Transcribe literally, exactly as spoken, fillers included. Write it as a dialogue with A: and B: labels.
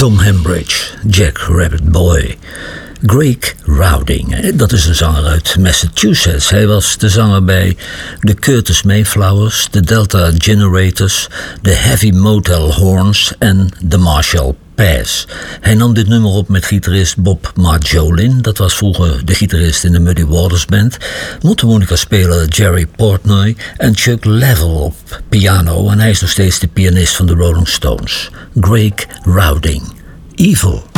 A: Tom Hambridge, Jack Rabbit Boy. Greg Rowding, dat is een zanger uit Massachusetts. Hij was de zanger bij de Curtis Mayflowers, de Delta Generators, de Heavy Motel Horns en de Marshall Pass. Hij nam dit nummer op met gitarist Bob Marjolin. Dat was vroeger de gitarist in de Muddy Waters Band. Mondharmonica-speler Jerry Portnoy en Chuck Leavell op piano. En hij is nog steeds de pianist van de Rolling Stones. Greg Rowding. Evil.